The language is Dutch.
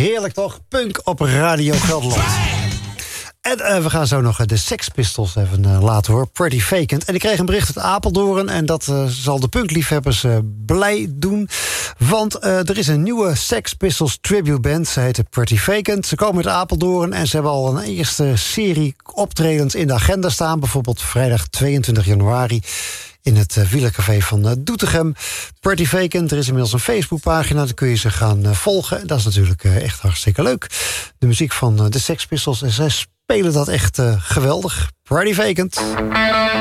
Heerlijk toch? Punk op Radio Gelderland. En we gaan zo nog de Sex Pistols even laten horen. Pretty Vacant. En ik kreeg een bericht uit Apeldoorn. En dat zal de punkliefhebbers blij doen. Want er is een nieuwe Sex Pistols tribute band. Ze heet Pretty Vacant. Ze komen uit Apeldoorn. En ze hebben al een eerste serie optredens in de agenda staan. Bijvoorbeeld vrijdag 22 januari. In het wielercafé van Doetinchem. Pretty Vacant. Er is inmiddels een Facebookpagina. Daar kun je ze gaan volgen. Dat is natuurlijk echt hartstikke leuk. De muziek van de Sex Pistols. En zij spelen dat echt geweldig. Pretty Vacant.